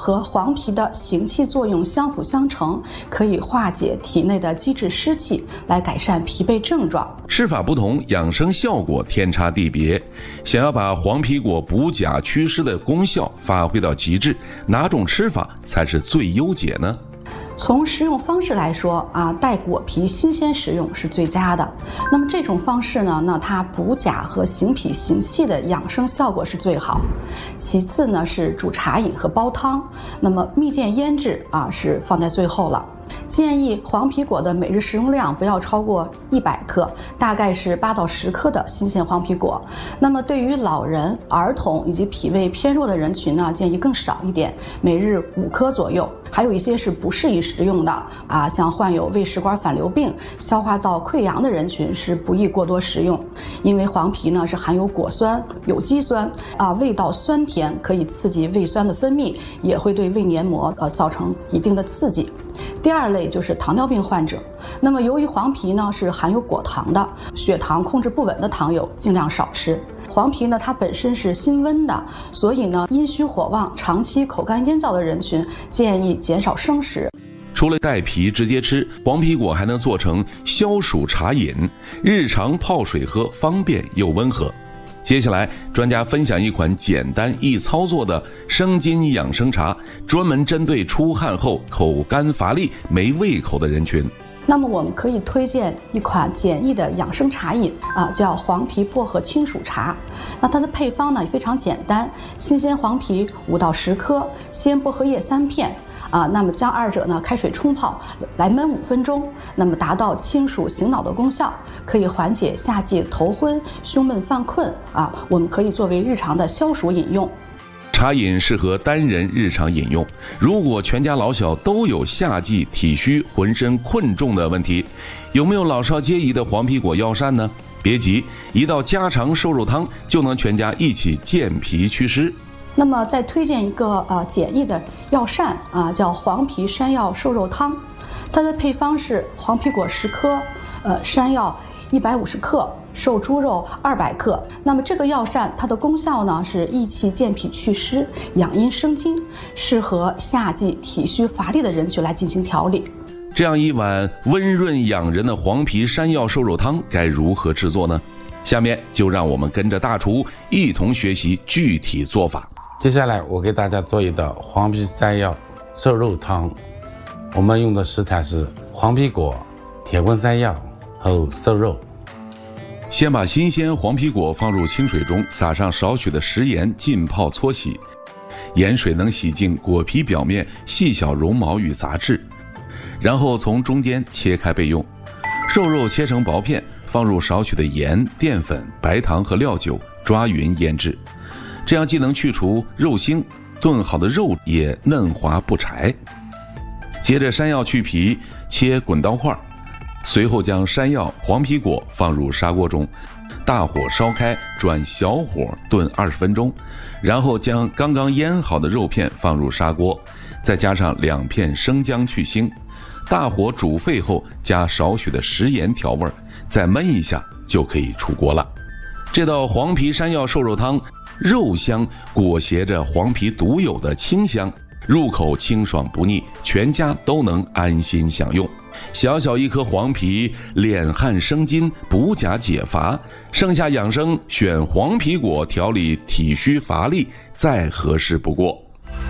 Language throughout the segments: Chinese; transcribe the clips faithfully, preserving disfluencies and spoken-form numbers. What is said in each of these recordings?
和黄皮的行气作用相辅相成，可以化解体内的积滞湿气，来改善疲惫症状。 吃法不同，养生效果天差地别。想要把黄皮果补钾祛湿的功效发挥到极致，哪种吃法才是最优解呢？ 从食用方式来说啊，带果皮新鲜食用是最佳的。那么这种方式呢，那它补钾和行脾行气的养生效果是最好。其次呢是煮茶饮和煲汤，那么蜜饯腌制啊是放在最后了。建议黄皮果的每日食用量不要超过一百克，大概是八到十克的新鲜黄皮果。那么对于老人、儿童以及脾胃偏弱的人群呢，建议更少一点，每日五颗左右。还有一些是不适宜食用的啊，像患有胃食管反流病、消化道溃疡的人群是不宜过多食用，因为黄皮呢是含有果酸、有机酸啊，味道酸甜，可以刺激胃酸的分泌，也会对胃黏膜呃造成一定的刺激。第二类就是糖尿病患者，那么由于黄皮呢是含有果糖的，血糖控制不稳的糖友尽量少吃。黄皮呢它本身是辛温的，所以呢阴虚火旺、长期口干咽燥的人群建议减少生食。 除了带皮直接吃，黄皮果还能做成消暑茶饮，日常泡水喝，方便又温和。接下来，专家分享一款简单易操作的生津养生茶，专门针对出汗后口干乏力、没胃口的人群。 那么我们可以推荐一款简易的养生茶饮啊，叫黄皮薄荷清暑茶。那它的配方呢也非常简单，新鲜黄皮五到十颗，鲜薄荷叶三片。啊，那么将二者呢开水冲泡，来焖五分钟，那么达到清暑醒脑的功效，可以缓解夏季头昏、胸闷犯困啊。我们可以作为日常的消暑饮用。 茶饮适合单人日常饮用。如果全家老小都有夏季体虚、浑身困重的问题，有没有老少皆宜的黄皮果药膳呢？别急，一道家常瘦肉汤就能全家一起健脾祛湿。 那么再推荐一个呃简易的药膳啊，叫黄皮山药瘦肉汤。它的配方是黄皮果十颗，呃山药一百五十克，瘦猪肉二百克。那么这个药膳它的功效呢是益气健脾祛湿、养阴生津，适合夏季体虚乏力的人群来进行调理。 这样一碗温润养人的黄皮山药瘦肉汤该如何制作呢？下面就让我们跟着大厨一同学习具体做法。 接下来我给大家做一道黄皮山药瘦肉汤，我们用的食材是黄皮果、铁棍山药和瘦肉。 先把新鲜黄皮果放入清水中，撒上少许的食盐，浸泡搓洗。盐水能洗净果皮表面细小绒毛与杂质，然后从中间切开备用。瘦肉切成薄片，放入少许的盐、淀粉、白糖和料酒，抓匀腌制。这样既能去除肉腥，炖好的肉也嫩滑不柴。接着山药去皮，切滚刀块，随后将山药、黄皮果放入砂锅中，大火烧开，转小火炖二十分钟，然后将刚刚腌好的肉片放入砂锅，再加上两片生姜去腥，大火煮沸后加少许的食盐调味，再焖一下就可以出锅了。这道黄皮山药瘦肉汤，肉香裹挟着黄皮独有的清香，入口清爽不腻，全家都能安心享用。小小一颗黄皮，敛汗生津，补钾解乏，盛夏养生选黄皮果调理体虚乏力，再合适不过。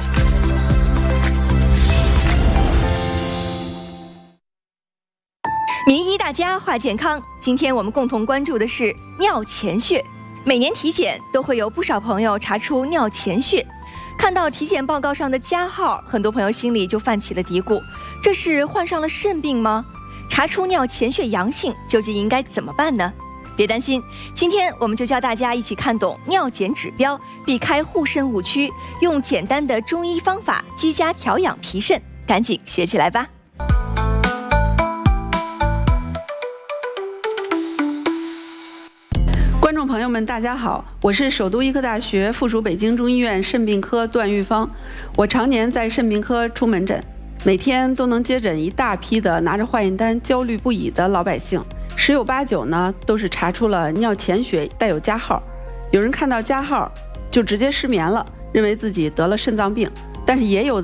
名医大家话健康，今天我们共同关注的是尿前血。每年体检都会有不少朋友查出尿前血，看到体检报告上的加号，很多朋友心里就泛起了嘀咕，这是患上了肾病吗？查出尿前血阳性，究竟应该怎么办呢？别担心，今天我们就教大家一起看懂尿检指标，避开护肾误区，用简单的中医方法居家调养脾肾，赶紧学起来吧。 观众朋友们，大家好，我是首都医科大学附属北京中医院肾病科段玉芳。我常年在肾病科出门诊，每天都能接诊一大批的拿着化验单焦虑不已的老百姓，十有八九呢都是查出了尿前血带有加号。有人看到加号就直接失眠了，认为自己得了肾脏病，但是也有的